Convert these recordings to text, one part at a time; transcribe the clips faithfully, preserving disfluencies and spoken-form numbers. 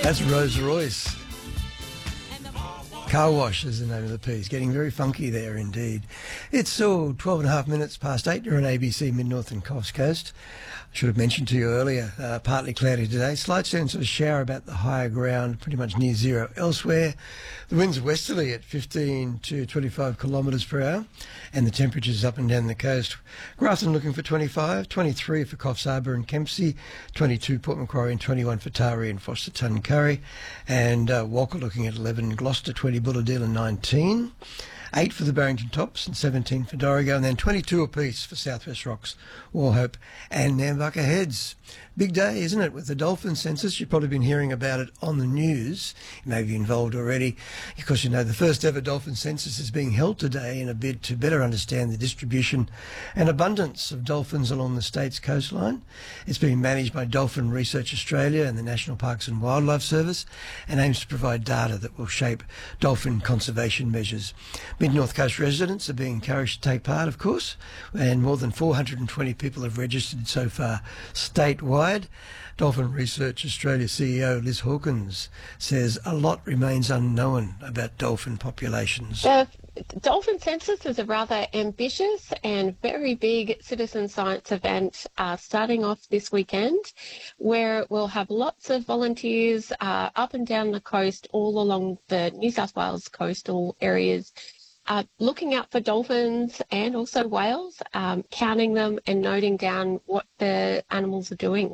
That's Rose Royce. Car Wash is the name of the piece. Getting very funky there indeed. It's still twelve and a half minutes past eight. You're on A B C Mid-North and Coffs Coast. I should have mentioned to you earlier, uh, partly cloudy today. Slight chance of a shower about the higher ground, pretty much near zero elsewhere. The wind's westerly at fifteen to twenty-five kilometres per hour, and the temperature's up and down the coast. Grafton looking for twenty-five, twenty-three for Coffs Harbour and Kempsey, twenty-two Port Macquarie and twenty-one for Taree and Forster Tuncurry, and uh, Walker looking at eleven, Gloucester twenty, Bulladale and nineteen. eight for the Barrington Tops and seventeen for Dorrigo, and then twenty-two apiece for Southwest Rocks, Wauchope and Nambucca Heads. Big day, isn't it, with the dolphin census? You've probably been hearing about it on the news. You may be involved already. Of course, you know, the first ever dolphin census is being held today in a bid to better understand the distribution and abundance of dolphins along the state's coastline. It's being managed by Dolphin Research Australia and the National Parks and Wildlife Service, and aims to provide data that will shape dolphin conservation measures. Mid-North Coast residents are being encouraged to take part, of course, and more than four hundred twenty people have registered so far statewide. Dolphin Research Australia C E O Liz Hawkins says a lot remains unknown about dolphin populations. The dolphin census is a rather ambitious and very big citizen science event uh, starting off this weekend, where we'll have lots of volunteers uh, up and down the coast, all along the New South Wales coastal areas, Uh, looking out for dolphins and also whales, um, counting them and noting down what the animals are doing.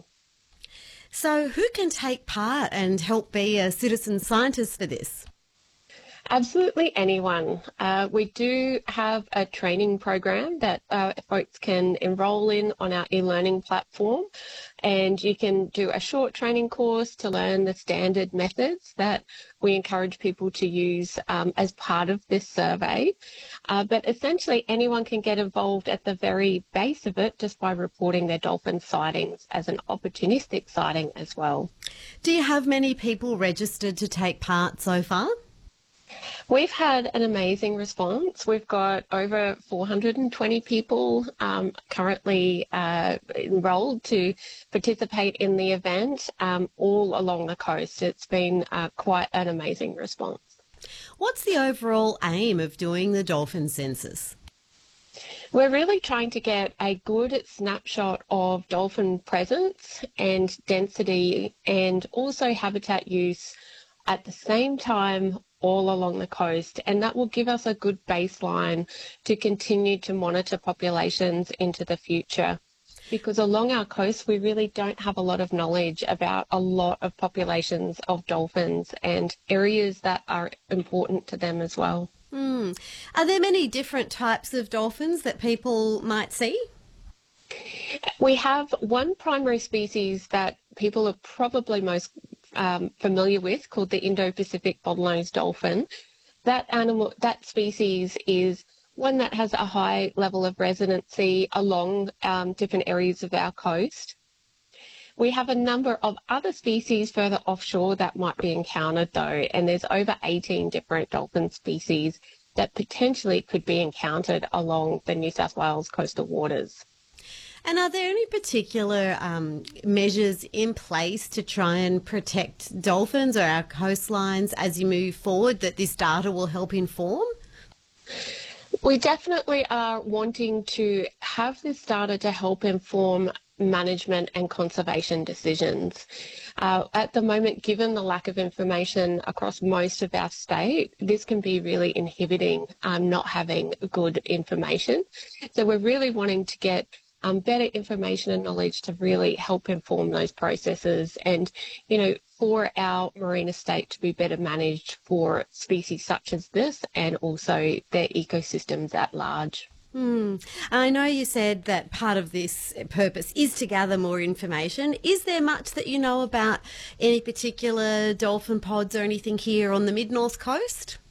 So who can take part and help be a citizen scientist for this? Absolutely anyone. Uh, we do have a training program that uh, folks can enrol in on our e-learning platform, and you can do a short training course to learn the standard methods that we encourage people to use um, as part of this survey. Uh, but essentially anyone can get involved at the very base of it just by reporting their dolphin sightings as an opportunistic sighting as well. Do you have many people registered to take part so far? We've had an amazing response. We've got over four hundred twenty people um, currently uh, enrolled to participate in the event um, all along the coast. It's been uh, quite an amazing response. What's the overall aim of doing the dolphin census? We're really trying to get a good snapshot of dolphin presence and density, and also habitat use at the same time all along the coast, and that will give us a good baseline to continue to monitor populations into the future. Because along our coast, we really don't have a lot of knowledge about a lot of populations of dolphins and areas that are important to them as well. Mm. Are there many different types of dolphins that people might see? We have one primary species that people are probably most um, familiar with, called the Indo-Pacific bottlenose dolphin. That animal, that species is one that has a high level of residency along um, different areas of our coast. We have a number of other species further offshore that might be encountered though, and there's over eighteen different dolphin species that potentially could be encountered along the New South Wales coastal waters. And are there any particular um, measures in place to try and protect dolphins or our coastlines as you move forward that this data will help inform? We definitely are wanting to have this data to help inform management and conservation decisions. Uh, at the moment, given the lack of information across most of our state, this can be really inhibiting um, not having good information. So we're really wanting to get um, better information and knowledge to really help inform those processes and, you know, for our marine estate to be better managed for species such as this and also their ecosystems at large. Mm. I know you said that part of this purpose is to gather more information. Is there much that you know about any particular dolphin pods or anything here on the mid-north coast?